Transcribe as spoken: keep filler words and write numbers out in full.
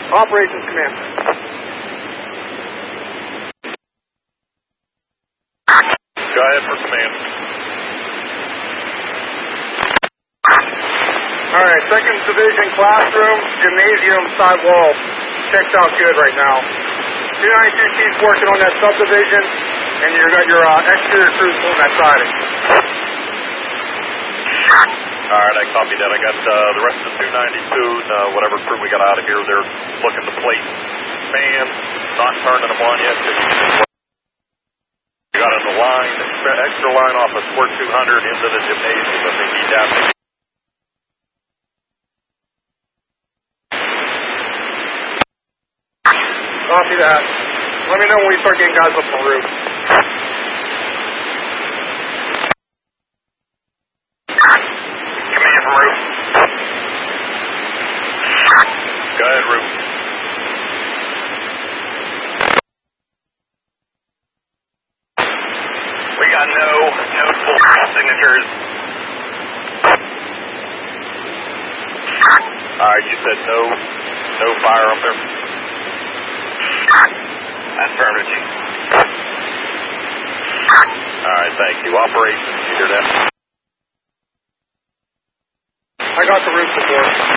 Operations Command. Go ahead for command. Alright, second Division classroom, gymnasium, side wall. Checks out good right now. two ninety-two C's working on that subdivision, and you got your uh, exterior crews on that siding. Alright, I copy that. I got uh, the rest of the two ninety-two and uh, whatever crew we got out of here. They're looking to place fans, not turning them on yet. We got on the line, extra line off of Squirt two hundred into the gymnasium, but they need that. Copy that. Let me know when we start getting guys up the roof. Command from roof. Go ahead, roof. We got no notable signatures. Alright, you said no, no fire up there? Affirmative. Alright, thank you. Operations, you hear that? I got the roof before.